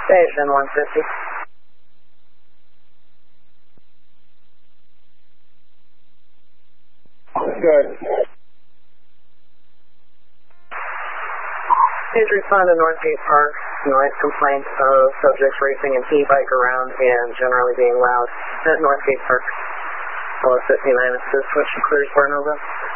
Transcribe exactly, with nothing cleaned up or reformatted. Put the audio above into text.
Station one fifty. Good. Please respond to Northgate Park. Noise complaints of subjects racing an e-bike around and generally being loud at Northgate Park. Hello fifty-nine assist, which clears Barnova.